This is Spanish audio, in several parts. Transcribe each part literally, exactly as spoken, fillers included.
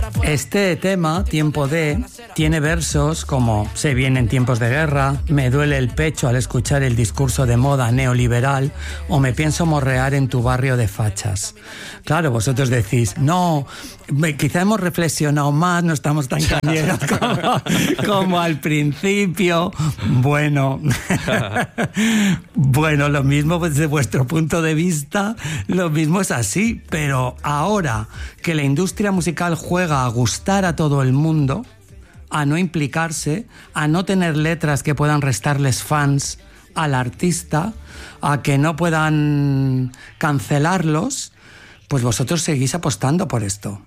Este tema, Tiempo de, tiene versos como se vienen tiempos de guerra, me duele el pecho al escuchar el discurso de moda neoliberal o me pienso morrear en tu barrio de fachas. Claro, vosotros decís, no, quizá hemos reflexionado más, no estamos tan cañeros como, como al principio. Bueno, bueno, lo mismo desde vuestro punto de vista, lo mismo es así, pero ahora que la industria musical juega a gustar a todo el mundo, a no implicarse, a no tener letras que puedan restarles fans al artista, a que no puedan cancelarlos, pues vosotros seguís apostando por esto.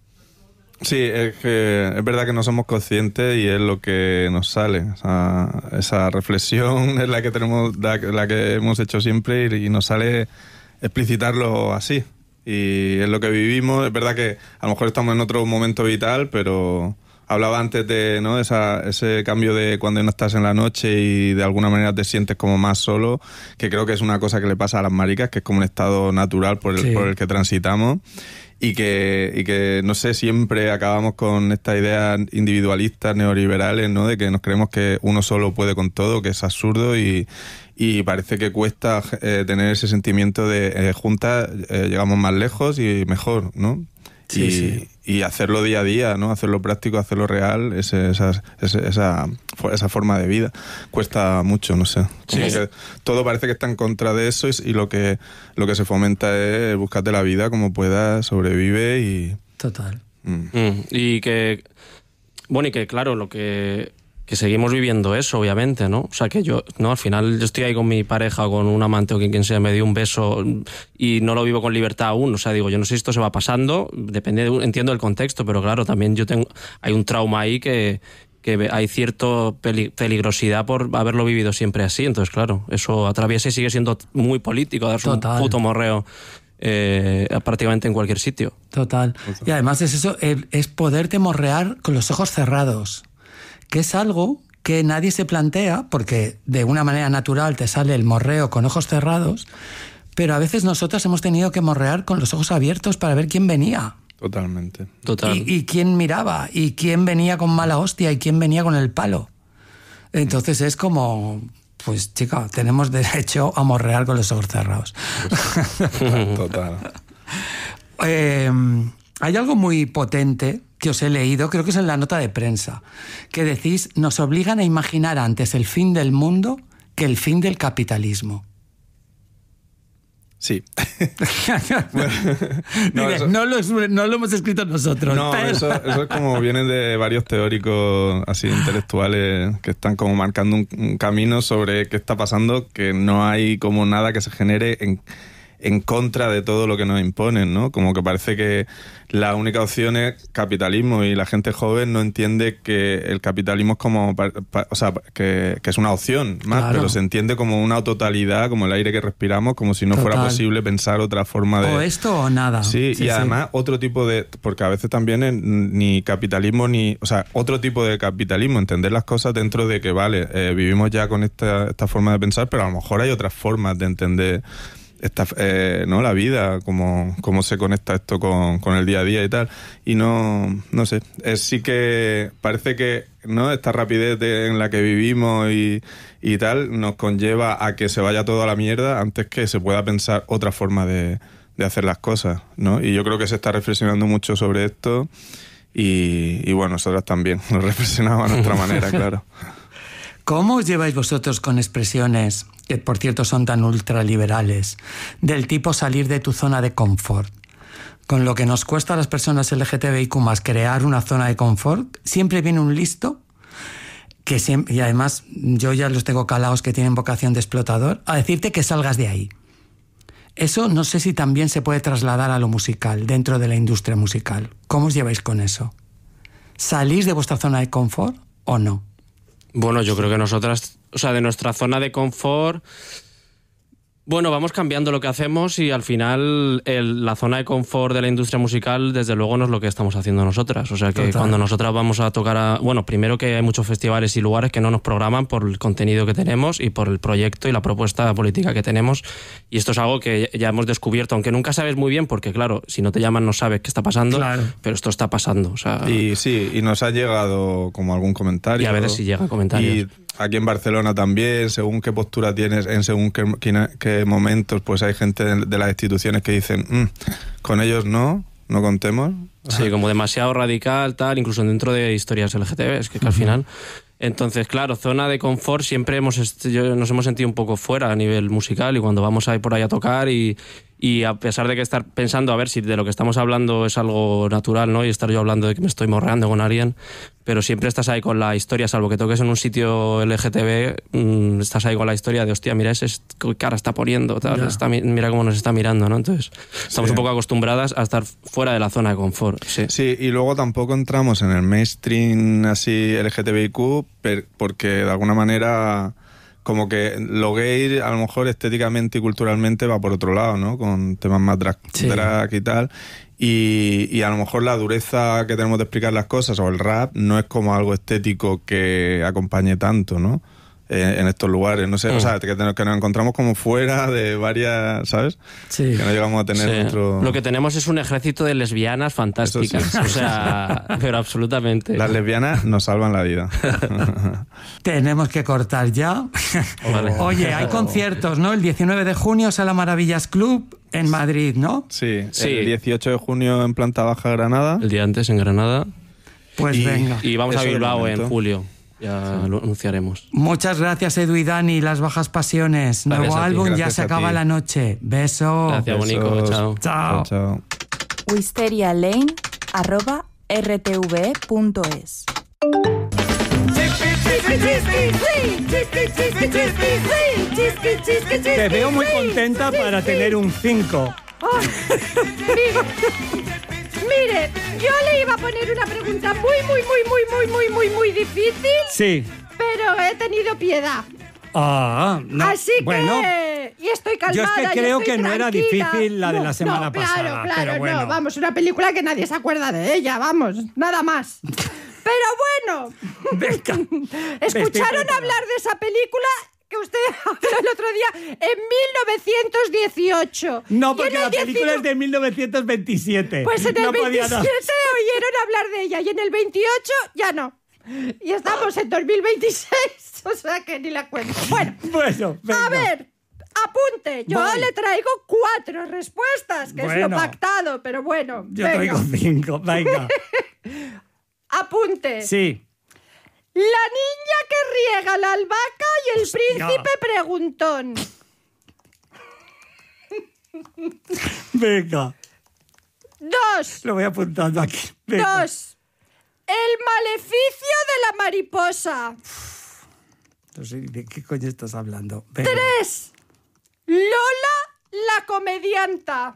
Sí, es que es verdad que no somos conscientes y es lo que nos sale. O sea, esa reflexión es la que tenemos, la, la que hemos hecho siempre y, y nos sale explicitarlo así. Y es lo que vivimos. Es verdad que a lo mejor estamos en otro momento vital, pero hablaba antes de, ¿no?, esa, ese cambio de cuando no estás en la noche y de alguna manera te sientes como más solo, que creo que es una cosa que le pasa a las maricas, que es como un estado natural por el, sí. por el que transitamos. Y que, y que, no sé, siempre acabamos con estas ideas individualistas, neoliberales, ¿no? De que nos creemos que uno solo puede con todo, que es absurdo y, y parece que cuesta eh, tener ese sentimiento de eh, juntas eh, llegamos más lejos y mejor, ¿no? Sí, y, sí. y hacerlo día a día, ¿no? Hacerlo práctico, hacerlo real, ese, esa, esa, esa, esa forma de vida cuesta mucho, no sé. Sí, que todo parece que está en contra de eso y, y lo que lo que se fomenta es búscate la vida como puedas, sobrevive y... Total. Mm. Mm. Y que... Bueno, y que claro, lo que... que seguimos viviendo eso, obviamente, ¿no? O sea, que yo, no, al final yo estoy ahí con mi pareja o con un amante o quien sea, me dio un beso y no lo vivo con libertad aún. O sea, digo, yo no sé si esto se va pasando, depende, de, entiendo el contexto, pero claro, también yo tengo, hay un trauma ahí que, que hay cierta peligrosidad por haberlo vivido siempre así. Entonces, claro, eso atraviesa y sigue siendo muy político, darse Total. un puto morreo eh, prácticamente en cualquier sitio. Total. Y además es eso, es poderte morrear con los ojos cerrados, que es algo que nadie se plantea, porque de una manera natural te sale el morreo con ojos cerrados, pero a veces nosotras hemos tenido que morrear con los ojos abiertos para ver quién venía. Totalmente. Total. Y, y quién miraba, y quién venía con mala hostia, y quién venía con el palo. Entonces es como, pues chica, tenemos derecho a morrear con los ojos cerrados. Total. eh, hay algo muy potente que os he leído, creo que es en la nota de prensa, que decís, nos obligan a imaginar antes el fin del mundo que el fin del capitalismo. Sí. Bueno, no, Mire, eso, no, lo, no lo hemos escrito nosotros. No, pero... eso, eso es como viene de varios teóricos así intelectuales que están como marcando un, un camino sobre qué está pasando, que no hay como nada que se genere en... en contra de todo lo que nos imponen, ¿no? Como que parece que la única opción es capitalismo y la gente joven no entiende que el capitalismo es como, o sea, que, que es una opción más, claro. Pero se entiende como una totalidad, como el aire que respiramos, como si no Total. fuera posible pensar otra forma de... O esto o nada. Sí, sí y sí. Además otro tipo de... Porque a veces también es ni capitalismo ni... O sea, otro tipo de capitalismo, entender las cosas dentro de que, vale, eh, vivimos ya con esta, esta forma de pensar, pero a lo mejor hay otras formas de entender... Esta, eh, ¿no? La vida, cómo, cómo se conecta esto con, con el día a día y tal. Y no, no sé, es sí que parece que, ¿no?, esta rapidez de, en la que vivimos y, y tal nos conlleva a que se vaya todo a la mierda antes que se pueda pensar otra forma de, de hacer las cosas, ¿no? Y yo creo que se está reflexionando mucho sobre esto y, y bueno, nosotros también nos reflexionamos a nuestra manera, claro. ¿Cómo os lleváis vosotros con expresiones, que por cierto son tan ultraliberales, del tipo salir de tu zona de confort? Con lo que nos cuesta a las personas L G T B I Q más, crear una zona de confort, siempre viene un listo, que siempre, y además yo ya los tengo calados que tienen vocación de explotador, a decirte que salgas de ahí. Eso no sé si también se puede trasladar a lo musical, dentro de la industria musical. ¿Cómo os lleváis con eso? ¿Salís de vuestra zona de confort o no? Bueno, yo creo que nosotras, o sea, de nuestra zona de confort, Bueno, vamos cambiando lo que hacemos y al final el, la zona de confort de la industria musical desde luego no es lo que estamos haciendo nosotras. O sea que Total. Cuando nosotras vamos a tocar a... Bueno, primero que hay muchos festivales y lugares que no nos programan por el contenido que tenemos y por el proyecto y la propuesta política que tenemos. Y esto es algo que ya hemos descubierto, aunque nunca sabes muy bien porque claro, si no te llaman no sabes qué está pasando, claro. Pero esto está pasando. O sea... Y sí, y nos ha llegado como algún comentario. Y a veces sí llega comentarios. Y aquí en Barcelona también, según qué postura tienes, en según qué, qué momentos, pues hay gente de, de las instituciones que dicen, mmm, con ellos no, no contemos. Sí, como demasiado radical, tal, incluso dentro de historias L G T B, es que, que al final... Entonces, claro, zona de confort siempre hemos yo, nos hemos sentido un poco fuera a nivel musical y cuando vamos ahí por ahí a tocar y, y a pesar de que estar pensando a ver si de lo que estamos hablando es algo natural, ¿no? Y estar yo hablando de que me estoy morreando con alguien, pero siempre estás ahí con la historia, salvo que toques en un sitio L G T B, mmm, estás ahí con la historia de hostia, mira ese qué cara está poniendo, tal, está, mira cómo nos está mirando, ¿no? Entonces, estamos sí. un poco acostumbradas a estar fuera de la zona de confort. Sí. sí, y luego tampoco entramos en el mainstream así L G T B I Q porque de alguna manera como que lo gay a lo mejor estéticamente y culturalmente va por otro lado, ¿no? Con temas más drag, sí. drag y tal. Y, y a lo mejor la dureza que tenemos de explicar las cosas o el rap no es como algo estético que acompañe tanto, ¿no? En, en estos lugares, no sé, mm. o sea, que, que nos encontramos como fuera de varias, ¿sabes? Sí. Que no llegamos a tener sí. otro... Lo que tenemos es un ejército de lesbianas fantásticas, sí. o sea, pero absolutamente. Las lesbianas nos salvan la vida. Tenemos que cortar ya. Vale. Oye, hay conciertos, ¿no? El diecinueve de junio Sala Maravillas Club en Madrid, ¿no? Sí, sí. El dieciocho de junio en Planta Baja, Granada. El día antes en Granada. Pues y, venga. Y vamos Eso a Bilbao en julio. Ya sí. lo anunciaremos. Muchas gracias, Edu y Dani, Las Bajas Pasiones. Nuevo álbum, Ya se acaba la noche. Beso. Gracias, Bonico. Chao. Chao. Chao. wisterialane arroba r t v punto es. Te veo muy contenta para tener un cinco. Oh, mire, yo le iba a poner una pregunta muy, muy, muy, muy, muy, muy, muy, muy difícil. Sí. Pero he tenido piedad. Ah, no. Así bueno, que... Y estoy calmada. Yo es que creo que tranquila. No era difícil la de la semana no, pasada. Claro, claro, pero bueno. no. Vamos, una película que nadie se acuerda de ella, vamos. Nada más. Pero bueno. Venga. ¿Escucharon hablar de esa película que usted habló el otro día en mil novecientos dieciocho? No, porque la película diecinueve... es de mil novecientos veintisiete. Pues en el no veintisiete oyeron hablar de ella y en el veintiocho ya no. Y estamos en dos mil veintiséis, o sea que ni la cuento. Bueno, bueno venga. A ver, apunte. Yo Voy. le traigo cuatro respuestas, que bueno. es lo pactado, pero bueno. Yo venga. traigo cinco, venga. Apunte. Sí. La niña que riega la albahaca y el Hostia. príncipe preguntón. Venga. Dos. Lo voy apuntando aquí. Venga. Dos. El maleficio de la mariposa. No sé de qué coño estás hablando. Venga. Tres. Lola la comedianta.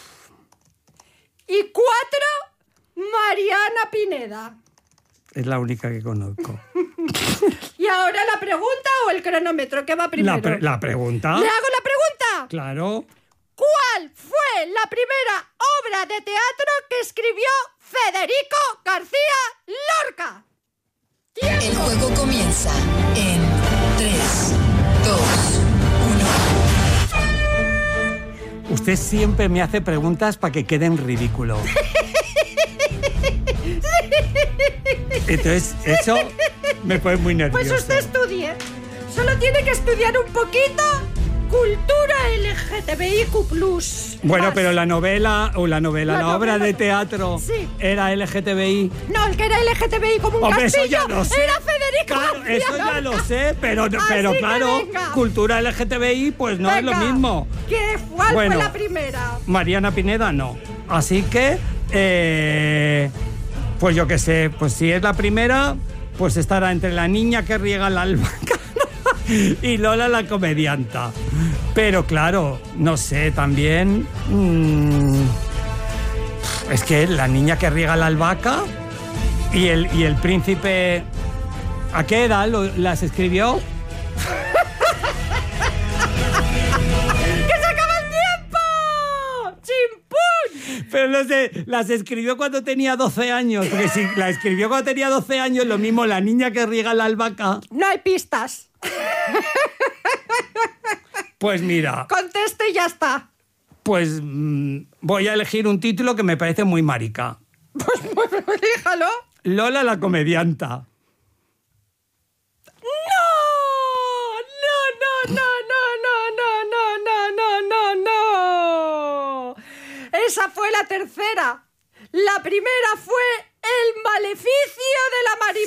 Y cuatro. Mariana Pineda. Es la única que conozco. ¿Y ahora la pregunta o el cronómetro? ¿Qué va primero? La, pre- la pregunta. ¿Le hago la pregunta? Claro. ¿Cuál fue la primera obra de teatro que escribió Federico García Lorca? ¡Tiempo! El juego comienza en tres, dos, uno. Usted siempre me hace preguntas para que quede en ridículo. Entonces, eso me pone muy nervioso. Pues usted estudie. Solo tiene que estudiar un poquito cultura L G T B I Q plus. Bueno, Más. pero la novela, o la novela, la, la obra novela, de teatro sí. era L G T B I. No, el que era L G T B I como un Hombre, castillo eso ya lo sé. era Federico Claro, García eso ya Lorca. lo sé, pero, pero claro, venga. cultura L G T B I pues no venga. es lo mismo. ¿Qué, ¿Cuál bueno, fue la primera? Mariana Pineda no. Así que, eh, pues yo qué sé, pues si es la primera, pues estará entre la niña que riega la albahaca y Lola la comedianta. Pero claro, no sé, también... Mmm, es que la niña que riega la albahaca y el, y el príncipe... ¿A qué edad lo, las escribió? Pero no sé, las escribió cuando tenía doce años. Porque si la escribió cuando tenía doce años, lo mismo la niña que riega la albahaca. No hay pistas. Pues mira, Conteste y ya está. pues mm, voy a elegir un título que me parece muy marica. Pues, pues elíjalo. Lola la comedianta. ¡No! ¡No, no, no, no, no, no, no, no, no, no! Esa fue la tercera. La primera fue El maleficio de la